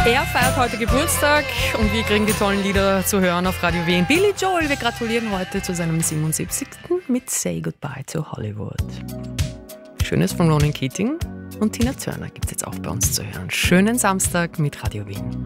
Er feiert heute Geburtstag und wir kriegen die tollen Lieder zu hören auf Radio Wien. Billy Joel, wir gratulieren heute zu seinem 77. mit Say Goodbye to Hollywood. Schönes von Ronan Keating und Tina Turner gibt es jetzt auch bei uns zu hören. Schönen Samstag mit Radio Wien.